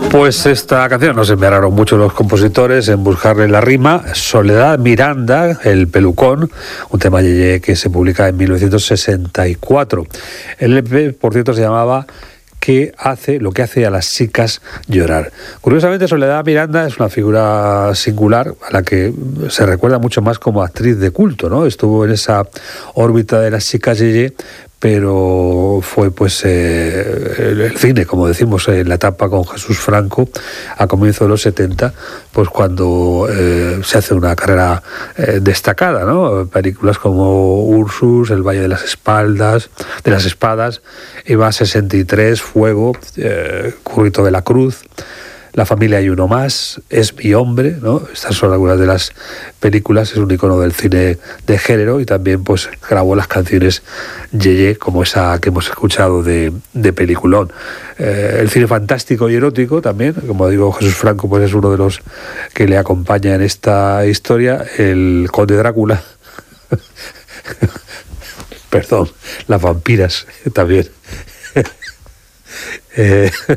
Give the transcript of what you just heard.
Pues esta canción nos enviaron mucho los compositores en buscarle la rima. Soledad Miranda, El Pelucón, un tema Yeye que se publica en 1964. El EP, por cierto, se llamaba Lo que hace a las chicas llorar. Curiosamente, Soledad Miranda es una figura singular a la que se recuerda mucho más como actriz de culto, ¿no? Estuvo en esa órbita de las chicas Yeye, pero fue pues el cine, como decimos, en la etapa con Jesús Franco a comienzos de los 70, pues cuando se hace una carrera destacada, ¿no? Películas como Ursus, El Valle de las Espadas, Eva 63, Fuego, Currito de la Cruz, La familia y uno más, Es mi hombre, ¿no? Estas son algunas de las películas. Es un icono del cine de género y también pues grabó las canciones Yeye, como esa que hemos escuchado de peliculón. El cine fantástico y erótico también, como digo, Jesús Franco pues es uno de los que le acompaña en esta historia. El Conde Drácula perdón, Las vampiras también.